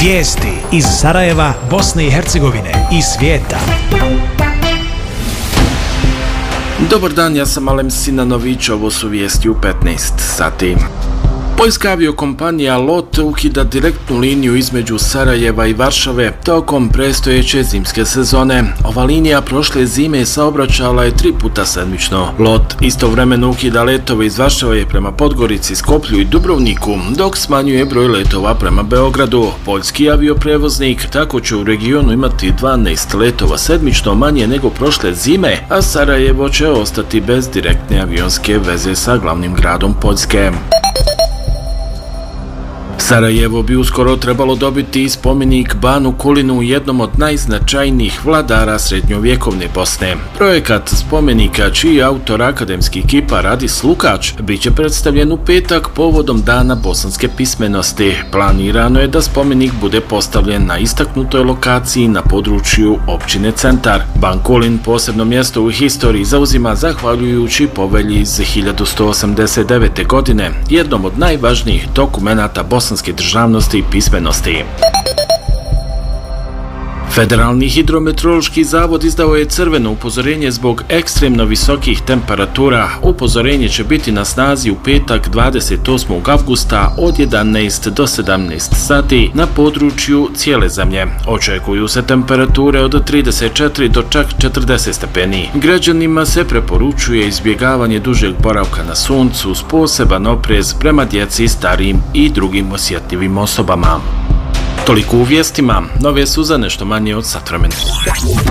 Vijesti iz Sarajeva, Bosne i Hercegovine i svijeta. Dobar dan, ja sam Alem Sinanović, ovo su vijesti u 15 sati. Poljska aviokompanija LOT ukida direktnu liniju između Sarajeva i Varšave tokom predstojeće zimske sezone. Ova linija prošle zime saobraćala je 3 puta sedmično. LOT istovremeno ukida letove iz Varšave prema Podgorici, Skoplju i Dubrovniku, dok smanjuje broj letova prema Beogradu. Poljski avioprevoznik tako će u regionu imati 12 letova sedmično, manje nego prošle zime, a Sarajevo će ostati bez direktne avionske veze sa glavnim gradom Poljske. Sarajevo bi uskoro trebalo dobiti spomenik Banu Kulinu, jednom od najznačajnijih vladara srednjovjekovne Bosne. Projekat spomenika, čiji je autor akademski kipar Radis Lukač, bit će predstavljen u petak povodom Dana bosanske pismenosti. Planirano je da spomenik bude postavljen na istaknutoj lokaciji na području općine Centar. Ban Kulin posebno mjesto u historiji zauzima zahvaljujući povelji iz 1189. godine, jednom od najvažnijih dokumenata bosanske državnosti i pismenosti. Federalni hidrometeorološki zavod izdao je crveno upozorenje zbog ekstremno visokih temperatura. Upozorenje će biti na snazi u petak 28. avgusta od 11 do 17 sati na području cijele zemlje. Očekuju se temperature od 34 do čak 40 stepeni. Građanima se preporučuje izbjegavanje dužeg boravka na suncu uz poseban oprez prema djeci, starijim i drugim osjetljivim osobama. Toliko u vijestima, nove su za nešto manje od sat vremena.